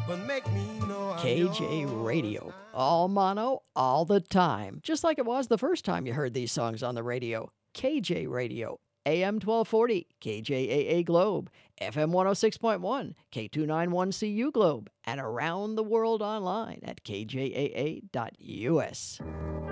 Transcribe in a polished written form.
but make me know I'm KJ yours. Radio. All mono, all the time. Just like it was the first time you heard these songs on the radio. KJ Radio. AM 1240, KJAA Globe, FM 106.1, K291CU Globe, and around the world online at kjaa.us.